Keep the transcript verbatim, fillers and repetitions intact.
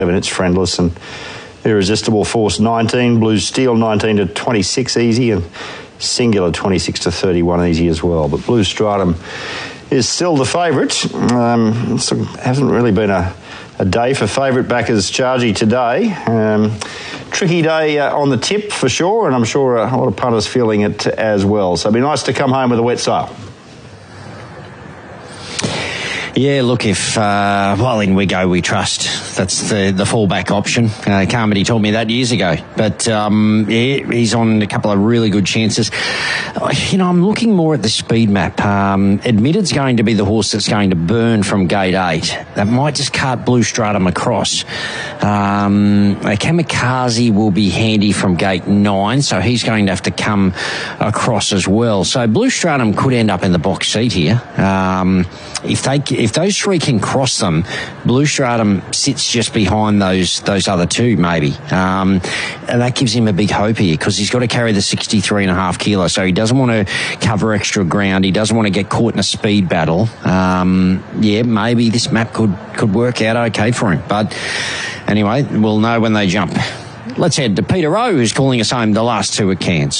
It's Friendless and Irresistible Force nineteen, Blue Steel nineteen to twenty-six easy, and Singular twenty-six to thirty-one easy as well. But Blue Stratum is still the favourite. Um, it hasn't really been a, a day for favourite backers Chargy today. Um, tricky day uh, on the tip for sure, and I'm sure a lot of punters feeling it as well. So it'd be nice to come home with a wet sail. Yeah, look, if, uh, well, in we go, we trust. That's the, the fallback option. Uh, Carmody told me that years ago. But, um, yeah, he's on a couple of really good chances. You know, I'm looking more at the speed map. Um, Admitted's going to be the horse that's going to burn from gate eight. That might just cart Blue Stratum across. Um, Kamikaze will be handy from gate nine, so he's going to have to come across as well. So Blue Stratum could end up in the box seat here. Um, if they, if those three can cross them, Blue Stratum sits just behind those those other two, maybe. Um, and that gives him a big hope here because he's got to carry the sixty-three and a half kilo, so he doesn't want to cover extra ground. He doesn't want to get caught in a speed battle. Um, yeah, maybe this map could, could work out okay for him. But anyway, we'll know when they jump. Let's head to Peter Rowe, who's calling us home the last two at Cairns.